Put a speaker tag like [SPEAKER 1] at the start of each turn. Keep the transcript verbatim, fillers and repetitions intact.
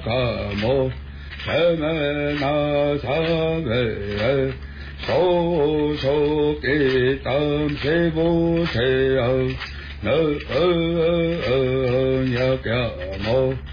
[SPEAKER 1] ca mô thế mê na sa về số số kỳ tam se vô se ơ nơ ơ ơ ơ nhớ ca mô